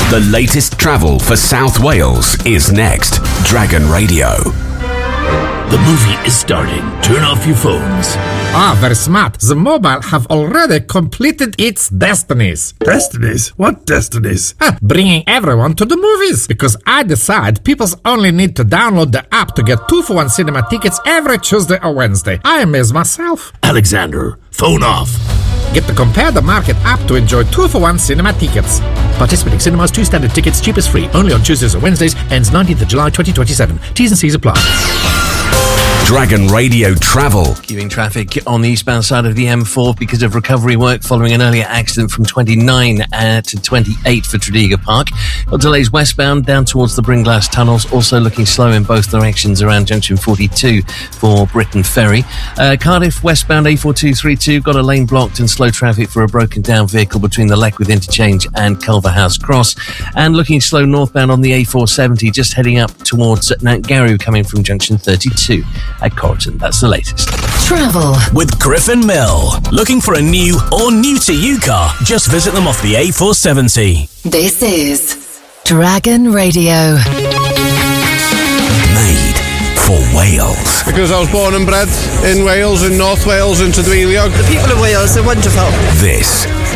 The latest travel for South Wales is next. Dragon Radio. The movie is starting. Turn off your phones. Very smart. The mobile have already completed its destinies. Destinies? What destinies? Bringing everyone to the movies. Because I decide people only need to download the app to get 2-for-1 cinema tickets every Tuesday or Wednesday. I amaze myself. Alexander, phone off. Get the Compare the Market app to enjoy 2-for-1 cinema tickets. Participating cinemas, 2 standard tickets, cheapest free. Only on Tuesdays or Wednesdays. Ends 19th of July 2027. T's and C's apply. Dragon Radio Travel. Queuing traffic on the eastbound side of the M4 because of recovery work following an earlier accident from 29 to 28 for Tredegar Park. Got delays westbound down towards the Bringlass tunnels, also looking slow in both directions around junction 42 for Britain Ferry. Cardiff westbound A4232 got a lane blocked and slow traffic for a broken down vehicle between the Leckwith Interchange and Culverhouse Cross. And looking slow northbound on the A470 just heading up towards Nantgarw coming from junction 32. At Corrigan, that's the latest. Travel with Griffin Mill. Looking for a new or new to you car? Just visit them off the A470. This is Dragon Radio. Made for Wales. Because I was born and bred in Wales, in North Wales, in Tudwiliog. The people of Wales are wonderful. This